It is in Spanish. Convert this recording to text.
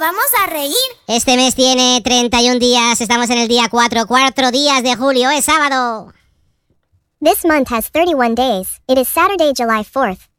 vamos a reír. Este mes tiene 31 días, estamos en el día 4 días de julio, es sábado. This month has 31 days. It is Saturday, July 4th.